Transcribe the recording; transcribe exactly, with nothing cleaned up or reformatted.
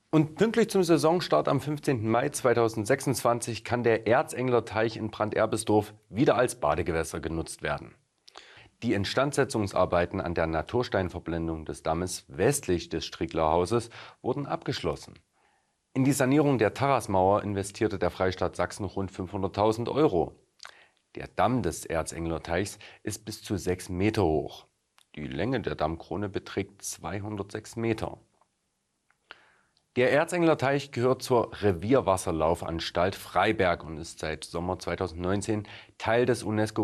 Und pünktlich zum Saisonstart am fünfzehnten Mai zweitausendsechsundzwanzig kann der Erzengler-Teich in Brand-Erbisdorf wieder als Badegewässer genutzt werden. Die Instandsetzungsarbeiten an der Natursteinverblendung des Dammes westlich des Strickler-Hauses wurden abgeschlossen. In die Sanierung der Terrasmauer investierte der Freistaat Sachsen rund fünfhunderttausend Euro. Der Damm des Erzengler-Teichs ist bis zu sechs Meter hoch. Die Länge der Dammkrone beträgt zweihundertsechs Meter. Der Erzengler-Teich gehört zur Revierwasserlaufanstalt Freiberg und ist seit Sommer zweitausendneunzehn Teil des UNESCO